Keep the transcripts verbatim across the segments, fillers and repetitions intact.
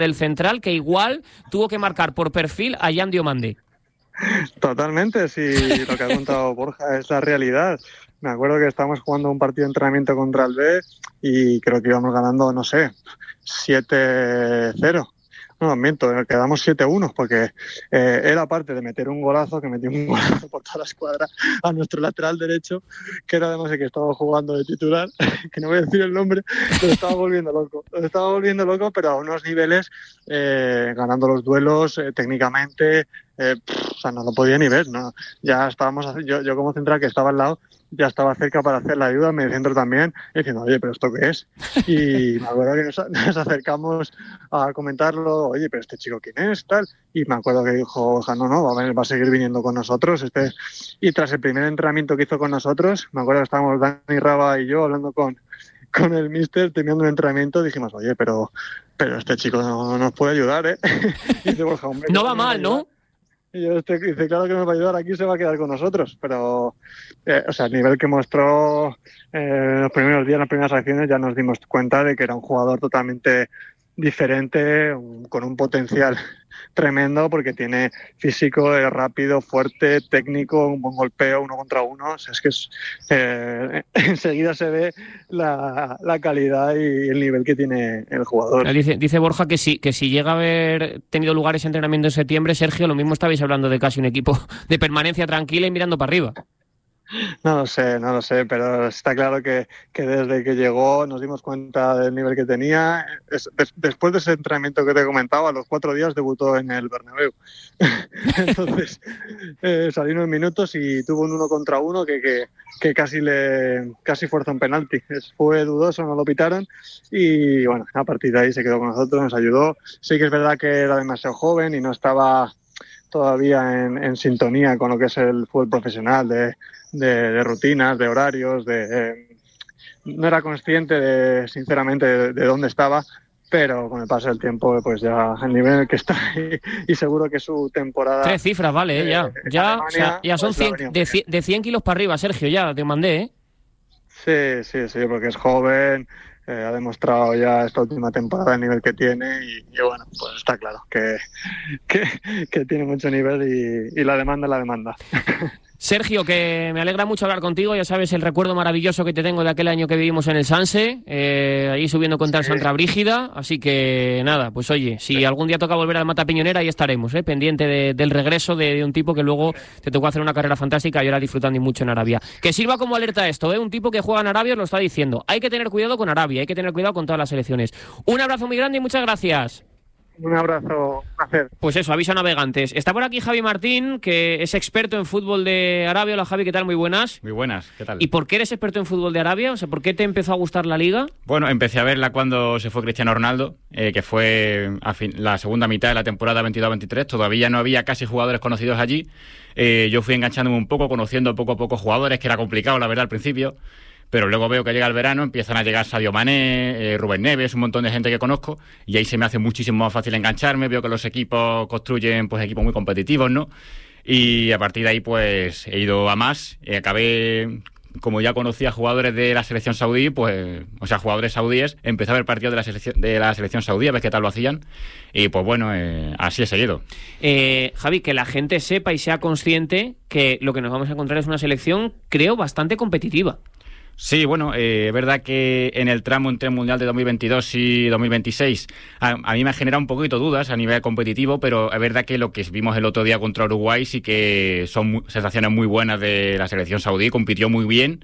del central que igual tuvo que marcar por perfil a Jan Diomande. Totalmente, si lo que ha contado Borja es la realidad. Me acuerdo que estábamos jugando un partido de entrenamiento contra el B y creo que íbamos ganando, no sé, siete cero. No, miento, quedamos siete uno porque eh, él, aparte de meter un golazo, que metió un golazo por toda la escuadra a nuestro lateral derecho, que era además el que estaba jugando de titular, que no voy a decir el nombre, lo estaba volviendo loco. Lo estaba volviendo loco, pero a unos niveles, eh, ganando los duelos, eh, técnicamente, eh, pff, o sea, no lo podía ni ver, ¿no? Ya estábamos, yo, yo como central que estaba al lado, ya estaba cerca para hacer la ayuda, me centro también, y diciendo, oye, ¿pero esto qué es? Y me acuerdo que nos, nos acercamos a comentarlo, oye, ¿pero este chico quién es? Tal. Y me acuerdo que dijo, oja, no, no, va a, venir, va a seguir viniendo con nosotros. Este... Y tras el primer entrenamiento que hizo con nosotros, me acuerdo que estábamos Dani Raba y yo hablando con, con el míster, terminando un entrenamiento, dijimos, oye, pero, pero este chico no, no nos puede ayudar, ¿eh? Y dice, Borja, hombre, no va mal, ¿no? Y yo este, dice, claro que nos va a ayudar, aquí se va a quedar con nosotros, pero eh, o sea, el nivel que mostró eh, los primeros días, las primeras acciones, ya nos dimos cuenta de que era un jugador totalmente diferente, un, con un potencial tremendo, porque tiene físico, es rápido, fuerte, técnico, un buen golpeo, uno contra uno. O sea, es que es, eh, enseguida se ve la, la calidad y el nivel que tiene el jugador. Dice, dice Borja que si, que si llega a haber tenido lugar ese entrenamiento en septiembre, Sergio, lo mismo estabais hablando de casi un equipo de permanencia tranquila y mirando para arriba. No lo sé, no lo sé, pero está claro que, que desde que llegó nos dimos cuenta del nivel que tenía. Es, des, después de ese entrenamiento que te comentaba, a los cuatro días debutó en el Bernabéu. Entonces eh, salió unos minutos y tuvo un uno contra uno que, que, que casi le casi fuerza un penalti. Fue dudoso, no lo pitaron y bueno, a partir de ahí se quedó con nosotros, nos ayudó. Sí que es verdad que era demasiado joven y no estaba todavía en, en sintonía con lo que es el fútbol profesional, de, de, de rutinas, de horarios, de, de no era consciente de, sinceramente, de, de dónde estaba, pero con el paso del tiempo, pues ya el nivel en el que está y, y seguro que su temporada... Tres cifras, vale, eh, ya, ya, Alemania, o sea, ya son pues cien, de, de cien kilos para arriba, Sergio, ya te mandé, ¿eh? Sí, sí, sí, porque es joven, eh, ha demostrado ya esta última temporada el nivel que tiene y, y bueno, pues está claro que, que, que tiene mucho nivel y, y la demanda la demanda. Sergio, que me alegra mucho hablar contigo, ya sabes el recuerdo maravilloso que te tengo de aquel año que vivimos en el Sanse, eh, ahí subiendo contra sí. el Santa Brígida, así que nada, pues oye, si sí. algún día toca volver al Mata Piñonera, ahí estaremos, eh, pendiente de, del regreso de, de un tipo que luego te tocó hacer una carrera fantástica y ahora disfrutando y mucho en Arabia. Que sirva como alerta esto, eh, un tipo que juega en Arabia os lo está diciendo, hay que tener cuidado con Arabia, hay que tener cuidado con todas las selecciones. Un abrazo muy grande y muchas gracias. Un abrazo, un placer. Pues eso, aviso a navegantes. Está por aquí Javi Martín, que es experto en fútbol de Arabia. Hola Javi, ¿qué tal? Muy buenas. Muy buenas, ¿qué tal? ¿Y por qué eres experto en fútbol de Arabia? O sea, ¿por qué te empezó a gustar la liga? Bueno, empecé a verla cuando se fue Cristiano Ronaldo, eh, que fue a fin, la segunda mitad de la temporada veintidós veintitrés. Todavía no había casi jugadores conocidos allí. Eh, yo fui enganchándome un poco, conociendo poco a poco jugadores, que era complicado, la verdad, al principio. Pero luego veo que llega el verano, empiezan a llegar Sadio Mané, eh, Rubén Neves, un montón de gente que conozco, y ahí se me hace muchísimo más fácil engancharme. Veo que los equipos construyen pues equipos muy competitivos, ¿no? Y a partir de ahí pues he ido a más. Eh, acabé, como ya conocía jugadores de la selección saudí, pues, o sea, jugadores saudíes, empecé a ver partidos de la selección, de la selección saudí, a ver qué tal lo hacían, y pues bueno, eh, así he seguido. Eh, Javi, que la gente sepa y sea consciente que lo que nos vamos a encontrar es una selección, creo, bastante competitiva. Sí, bueno, eh, es verdad que en el tramo entre el Mundial de dos mil veintidós y dos mil veintiséis a, a mí me ha generado un poquito dudas a nivel competitivo, pero es verdad que lo que vimos el otro día contra Uruguay sí que son muy, sensaciones muy buenas de la selección saudí, compitió muy bien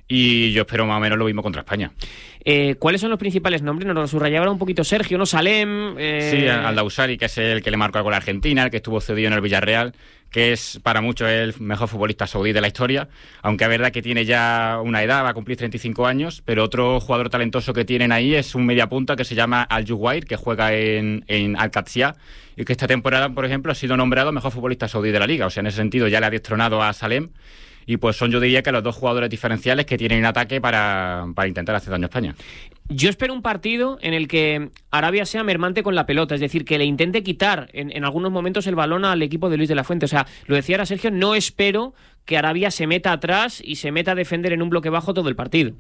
y yo espero más o menos lo mismo contra España. Eh, ¿Cuáles son los principales nombres? Nos lo subrayaba un poquito Sergio, ¿no? Salem... Eh... Sí, Al-Dawsari, que es el que le marcó con la Argentina, el que estuvo cedido en el Villarreal, que es para muchos el mejor futbolista saudí de la historia, aunque es verdad que tiene ya una edad, va a cumplir treinta y cinco años, pero otro jugador talentoso que tienen ahí es un mediapunta que se llama Al-Juwair, que juega en, en Al-Qadsiya, y que esta temporada, por ejemplo, ha sido nombrado mejor futbolista saudí de la liga. O sea, en ese sentido ya le ha destronado a Salem, y pues son, yo diría, que los dos jugadores diferenciales que tienen en ataque para, para intentar hacer daño a España. Yo espero un partido en el que Arabia sea mermante con la pelota, es decir, que le intente quitar en, en algunos momentos el balón al equipo de Luis de la Fuente. O sea, lo decía ahora Sergio, no espero que Arabia se meta atrás y se meta a defender en un bloque bajo todo el partido.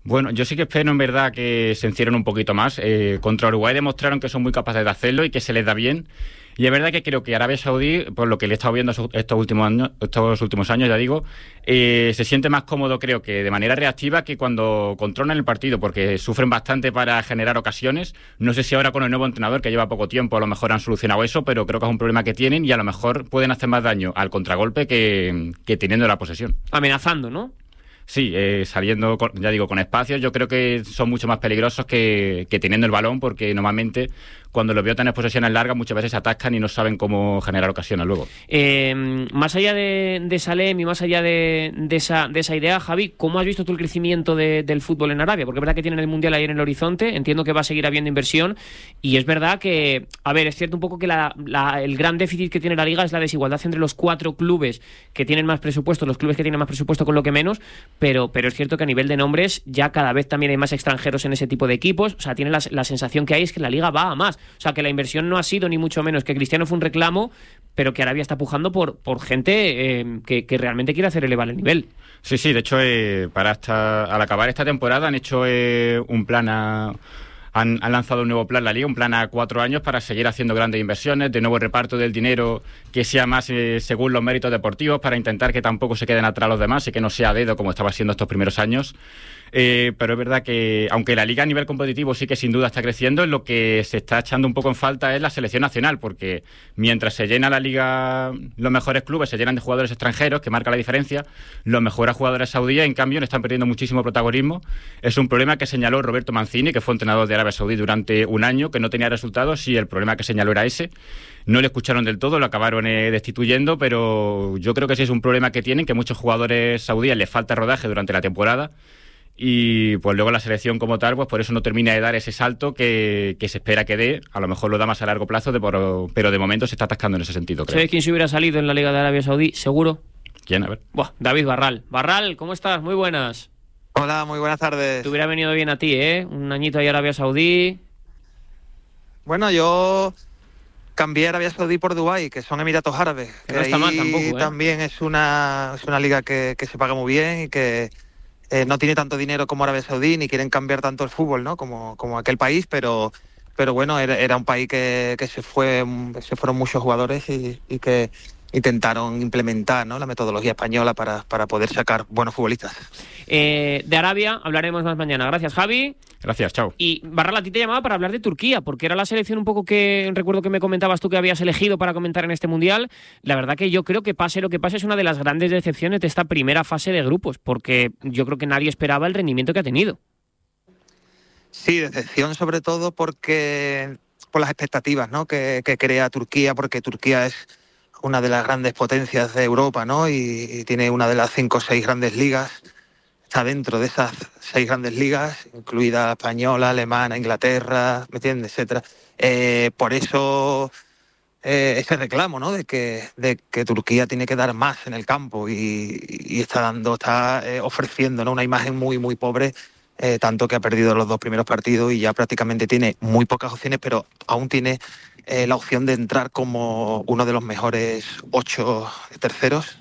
Bueno, yo sí que espero en verdad que se encierren un poquito más. Eh, contra Uruguay demostraron que son muy capaces de hacerlo y que se les da bien. Y es verdad que creo que Arabia Saudí, por lo que le he estado viendo estos últimos años, estos últimos años, ya digo, eh, se siente más cómodo, creo que de manera reactiva que cuando controlan el partido, porque sufren bastante para generar ocasiones. No sé si ahora con el nuevo entrenador, que lleva poco tiempo, a lo mejor han solucionado eso, pero creo que es un problema que tienen y a lo mejor pueden hacer más daño al contragolpe que, que teniendo la posesión. Amenazando, ¿no? Sí, eh, saliendo, con, ya digo, con espacios, yo creo que son mucho más peligrosos que, que teniendo el balón, porque normalmente cuando los veo tener posesiones largas muchas veces se atascan y no saben cómo generar ocasiones luego. Eh, más allá de, de Salem y más allá de, de, esa, de esa idea, Javi, ¿cómo has visto tú el crecimiento de, del fútbol en Arabia? Porque es verdad que tienen el Mundial ahí en el horizonte, entiendo que va a seguir habiendo inversión y es verdad que, a ver, es cierto un poco que la, la, el gran déficit que tiene la Liga es la desigualdad entre los cuatro clubes que tienen más presupuesto, los clubes que tienen más presupuesto con lo que menos, pero, pero es cierto que a nivel de nombres ya cada vez también hay más extranjeros en ese tipo de equipos, o sea, tiene la, la sensación que hay es que la Liga va a más, o sea, que la inversión no ha sido ni mucho menos, que Cristiano fue un reclamo, pero que Arabia está pujando por, por gente eh, que, que realmente quiere hacer elevar el nivel. Sí, sí, de hecho, eh, para esta, al acabar esta temporada han hecho eh, un plan a... Han, han lanzado un nuevo plan, la Liga, un plan a cuatro años para seguir haciendo grandes inversiones, de nuevo reparto del dinero que sea más eh, según los méritos deportivos, para intentar que tampoco se queden atrás los demás y que no sea a dedo como estaba siendo estos primeros años. Eh, pero es verdad que, aunque la Liga a nivel competitivo sí que sin duda está creciendo, lo que se está echando un poco en falta es la selección nacional, porque mientras se llena la Liga, los mejores clubes se llenan de jugadores extranjeros, que marca la diferencia, los mejores jugadores saudíes, en cambio, están perdiendo muchísimo protagonismo. Es un problema que señaló Roberto Mancini, que fue entrenador de Arabia Saudí durante un año, que no tenía resultados, y el problema que señaló era ese. No le escucharon del todo, lo acabaron eh, destituyendo, pero yo creo que sí es un problema que tienen, que muchos jugadores saudíes les falta rodaje durante la temporada. Y pues luego la selección como tal, pues por eso no termina de dar ese salto que, que se espera que dé. A lo mejor lo da más a largo plazo, de por, pero de momento se está atascando en ese sentido, creo. ¿Sabes quién se hubiera salido en la Liga de Arabia Saudí? Seguro. ¿Quién? A ver. Buah, David Barral. Barral, ¿cómo estás? Muy buenas. Hola, muy buenas tardes. Te hubiera venido bien a ti, ¿eh? Un añito ahí a Arabia Saudí. Bueno, yo cambié Arabia Saudí por Dubái, que son Emiratos Árabes. Que no está mal tampoco, ¿eh? También es una, es una liga que, que se paga muy bien y que eh, no tiene tanto dinero como Arabia Saudí, ni quieren cambiar tanto el fútbol, ¿no? Como, como aquel país, pero, pero bueno, era, era un país que, que se fue, se fueron muchos jugadores y, y que intentaron implementar, ¿no?, la metodología española para, para poder sacar buenos futbolistas. Eh, de Arabia hablaremos más mañana. Gracias, Javi. Gracias, chao. Y Barral, a ti te llamaba para hablar de Turquía, porque era la selección un poco que recuerdo que me comentabas tú que habías elegido para comentar en este Mundial. La verdad que yo creo que pase lo que pase es una de las grandes decepciones de esta primera fase de grupos, porque yo creo que nadie esperaba el rendimiento que ha tenido. Sí, decepción sobre todo porque por las expectativas, ¿no?, que, que crea Turquía, porque Turquía es una de las grandes potencias de Europa, ¿no? Y, y tiene una de las cinco o seis grandes ligas. Está dentro de esas seis grandes ligas, incluida española, alemana, Inglaterra, ¿me entiendes?, etcétera. Eh, por eso eh, ese reclamo, ¿no?, de que, de que Turquía tiene que dar más en el campo y, y está dando, está eh, ofreciendo, ¿no?, una imagen muy, muy pobre, eh, tanto que ha perdido los dos primeros partidos y ya prácticamente tiene muy pocas opciones, pero aún tiene eh, la opción de entrar como uno de los mejores ocho terceros.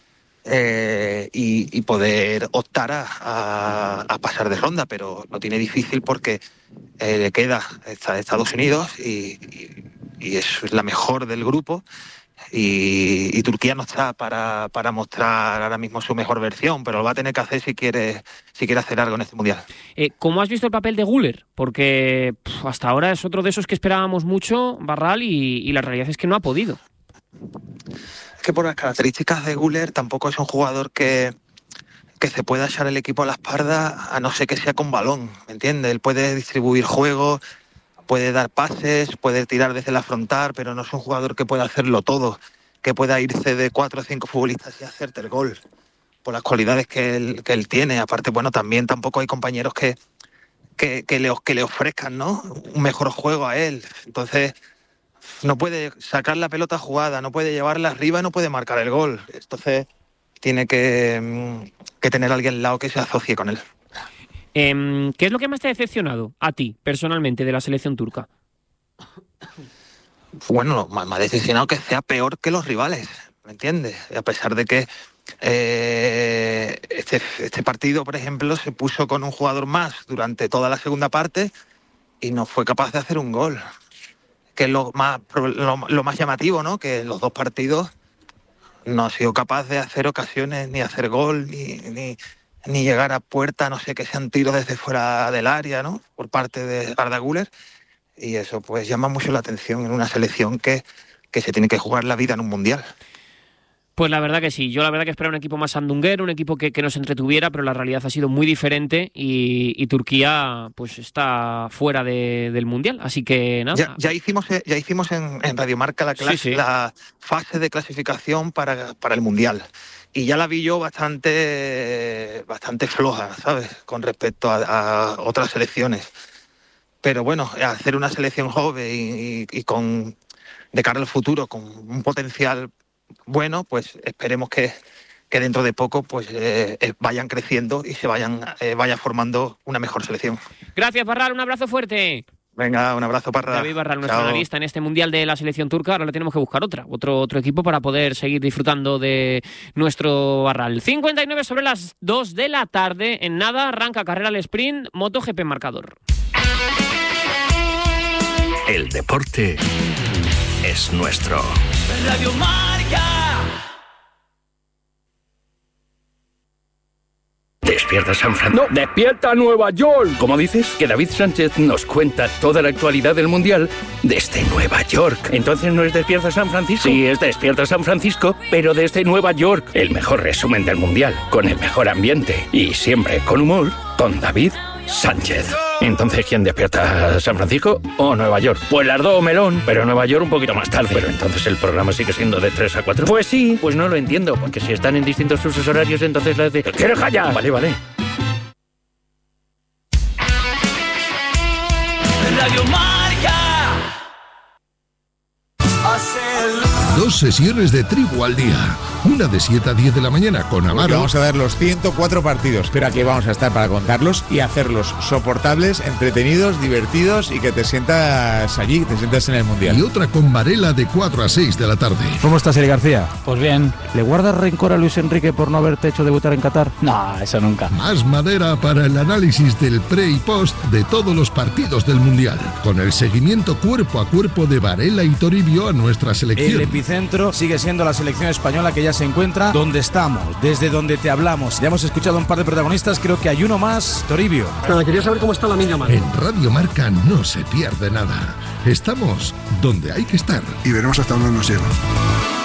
Eh, y, y poder optar a, a, a pasar de ronda, pero lo tiene difícil porque eh, le queda está Estados Unidos y, y, y es la mejor del grupo y, y Turquía no está para, para mostrar ahora mismo su mejor versión, pero lo va a tener que hacer si quiere, si quiere hacer algo en este Mundial. Eh, ¿Cómo has visto el papel de Güler? Porque pff, hasta ahora es otro de esos que esperábamos mucho, Barral, y, y la realidad es que no ha podido. Es que por las características de Güler tampoco es un jugador que, que se pueda echar el equipo a la espalda a no ser que sea con balón, ¿me entiendes? Él puede distribuir juego, puede dar pases, puede tirar desde la frontal, pero no es un jugador que pueda hacerlo todo, que pueda irse de cuatro o cinco futbolistas y hacerte el gol, por las cualidades que él, que él tiene. Aparte, bueno, también tampoco hay compañeros que, que, que, le, que le ofrezcan, ¿no?, un mejor juego a él. Entonces no puede sacar la pelota jugada, no puede llevarla arriba y no puede marcar el gol. Entonces tiene que, que tener a alguien al lado que se asocie con él. Eh, ¿Qué es lo que más te ha decepcionado a ti, personalmente, de la selección turca? Bueno, me ha decepcionado que sea peor que los rivales, ¿me entiendes? A pesar de que Eh, este, este partido, por ejemplo, se puso con un jugador más durante toda la segunda parte y no fue capaz de hacer un gol, que es lo más, lo, lo más llamativo, ¿no? Que en los dos partidos no ha sido capaz de hacer ocasiones, ni hacer gol, ni, ni, ni llegar a puerta, no sé, que sean tiros desde fuera del área, ¿no? Por parte de Arda Güler. Y eso pues llama mucho la atención en una selección que, que se tiene que jugar la vida en un mundial. Pues la verdad que sí, yo la verdad que esperaba un equipo más sandunguero, un equipo que, que nos entretuviera, pero la realidad ha sido muy diferente y, y Turquía pues está fuera de, del Mundial, así que nada. Ya, ya hicimos ya hicimos en, en Radio Marca la, clase, sí, sí. la fase de clasificación para, para el Mundial y ya la vi yo bastante, bastante floja, ¿sabes? Con respecto a, a otras selecciones. Pero bueno, hacer una selección joven y, y, y con de cara al futuro, con un potencial bueno, pues esperemos que, que dentro de poco pues eh, vayan creciendo y se vayan eh, vaya formando una mejor selección. Gracias, Parral, un abrazo fuerte. Venga, un abrazo, Parral. David Barral, nuestro analista en este Mundial de la selección turca. Ahora le tenemos que buscar otra, otro, otro equipo para poder seguir disfrutando de nuestro Barral. cincuenta y nueve sobre las dos de la tarde. En nada, arranca carrera al sprint, MotoGP marcador. El deporte es nuestro. Radio Marca. Despierta San Francisco. No, despierta Nueva York. ¿Cómo dices? Que David Sánchez nos cuenta toda la actualidad del Mundial desde Nueva York. Entonces no es Despierta San Francisco. Sí, es Despierta San Francisco, pero desde Nueva York. El mejor resumen del Mundial, con el mejor ambiente y siempre con humor, con David Sánchez. Entonces, ¿quién despierta? ¿San Francisco o Nueva York? Pues las dos, melón, pero Nueva York un poquito más tarde. Pero entonces el programa sigue siendo de tres a cuatro. Pues sí, pues no lo entiendo, porque si están en distintos usos horarios, entonces las de... ¿Quieres callar? Vale, vale. Radio Marca. Dos sesiones de tribu al día. Una de siete a diez de la mañana con Amaro. Porque vamos a dar los ciento cuatro partidos, pero aquí vamos a estar para contarlos y hacerlos soportables, entretenidos, divertidos y que te sientas allí, te sientas en el Mundial. Y otra con Varela de cuatro a seis de la tarde. ¿Cómo estás, Eli García? Pues bien. ¿Le guardas rencor a Luis Enrique por no haberte hecho debutar en Qatar? No, eso nunca. Más madera para el análisis del pre y post de todos los partidos del Mundial, con el seguimiento cuerpo a cuerpo de Varela y Toribio a nuestra selección. El epicentro sigue siendo la selección española, que ya se encuentra donde estamos, desde donde te hablamos. Ya hemos escuchado un par de protagonistas, creo que hay uno más, Toribio. Nada, quería saber cómo está la Lamine Yamal. En Radio Marca no se pierde nada. Estamos donde hay que estar. Y veremos hasta dónde nos lleva.